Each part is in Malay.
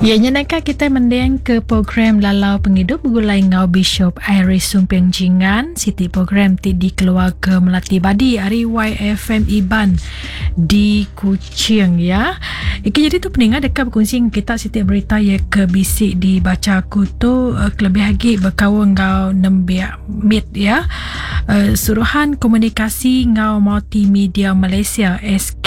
Ya, nyanaka kita mendiang ke program Lalau Penghidup bergulai ngau Bishop Iris Sumpiang Jingan Siti program ti di keluarga Melati Badi Ari YFM Iban di Kuching ya. Iki jadi tu peningat dekat berkongsi kita setiap berita ya ke bisik dibaca aku tu kelebih lagi berkawan ngau nembiak mit ya. Suruhan Komunikasi Ngau Multimedia Malaysia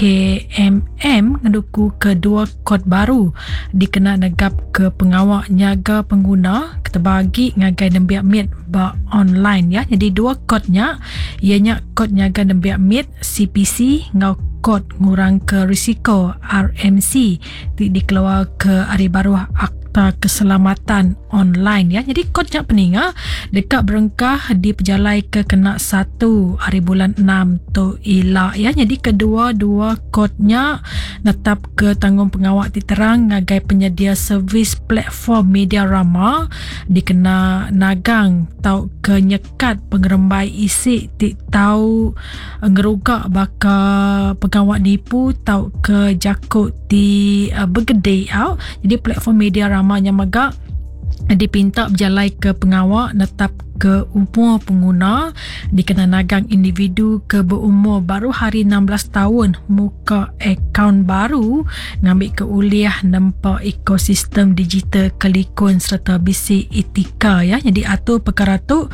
SKMM ngeduku kedua kod baru dikena negap ke pengawal nyaga pengguna ketebagi ngagai nembiak mit ba online ya. Jadi dua kodnya ianya kod nyaga nembiak mit CPC ngau kod ngurang ke risiko RMC dikeluar ke hari baru Akta Keselamatan Online ya. Jadi kodnya peninga dekat berengkah di pejalai ke kena 1 hari bulan 6 tu ila ya. Jadi kedua-dua kodnya netap ke tanggung pengawal diterang ngagai penyedia servis platform media rama dikena nagang tau ke nyekat pengerembai isi ti tau ngerugak baka pengawal nipu tau ke jakut di bergedei au. Jadi platform media rama yang megak dipinta berjalai ke pengawal netap ke umur pengguna dikena nagang individu ke berumur baru hari 16 tahun muka akaun baru ngambil ke uliah nampak ekosistem digital kelikun serta bisi etika ya. Jadi atur perkara tu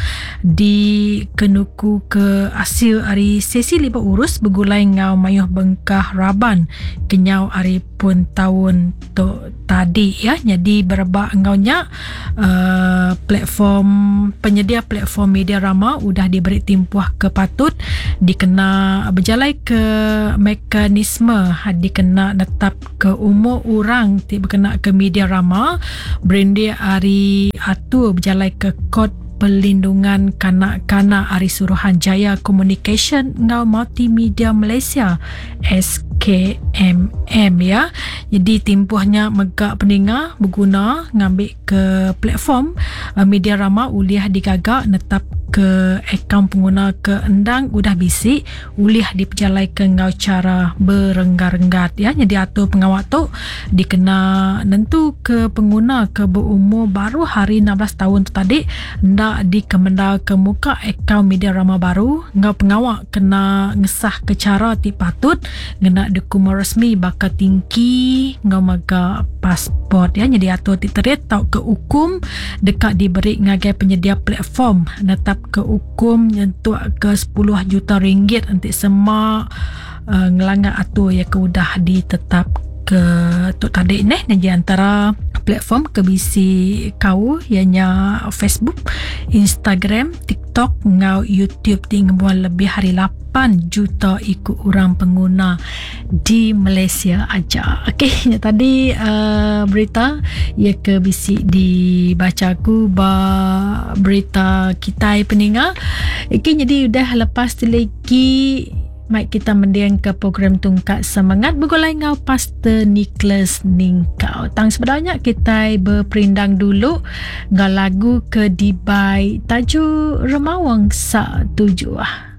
dikenuku ke hasil hari sesi libat urus bergulai ngau mayuh bengkah raban kenyau hari pun tahun tu tadi ya. Jadi berebak ngaunya platform penyedia platform media rama udah diberi timpuah ke patut dikena berjalai ke mekanisme dikena netap ke umur orang berkena ke media rama berendia hari atur berjalai ke kod Perlindungan Kanak-kanak Ari Suruhanjaya Communication Ngau Multimedia Malaysia SKMM ya. Jadi timpuhnya megak peninga berguna ngambil ke platform media rama uliah digagak netap ke akaun pengguna ke endang udah bisik uliah diperjalai ke ngau cara berenggar-enggat ya. Jadi atur pengawal tu dikena nentu ke pengguna ke berumur baru hari 16 tahun tu tadi ndak dikemendal ke muka akaun media rama baru ngau pengawal kena ngesah ke cara ti patut ngena dokumen resmi bakal tinggi ngau maga pasport ya. Jadi atur ti terit tau ke hukum dekat diberi ngagai penyedia platform netap ke hukum nyentuh ke 10 juta ringgit nanti semak ngelanggar atur ya ke udah ditetap ke tu tadi ni di antara platform ke bisi kau ianya Facebook, Instagram, TikTok ngau YouTube tinggal lebih hari 8 juta ikut orang pengguna di Malaysia aja. Okey, tadi berita ia ke bisi dibaca aku berita kita peninga. Okey, jadi udah lepas tu lagi mai kita mendiang ke program Tungkat Semangat bergulai ngau Pastor Nicholas Ningkau. Tang sebenarnya kita berperindang dulu ngau lagu ke Dibai tajuk Remawang Sak Tujuh.